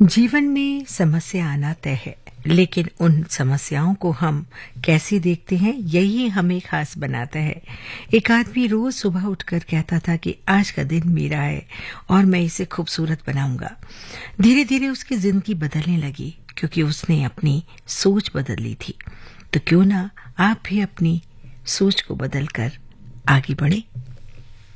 जीवन में समस्या आना तय है, लेकिन उन समस्याओं को हम कैसे देखते हैं यही हमें खास बनाता है। एक आदमी रोज सुबह उठकर कहता था कि आज का दिन मेरा है और मैं इसे खूबसूरत बनाऊंगा। धीरे धीरे उसकी जिंदगी बदलने लगी क्योंकि उसने अपनी सोच बदल ली थी। तो क्यों ना आप भी अपनी सोच को बदलकर आगे बढ़े।